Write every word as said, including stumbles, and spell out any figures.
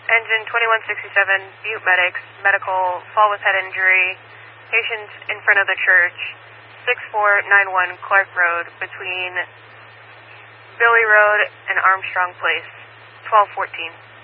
Engine twenty-one sixty-seven, Butte Medics, medical, fall with head injury, patients in front of the church, six four nine one Clark Road, between Billy Road and Armstrong Place, twelve fourteen.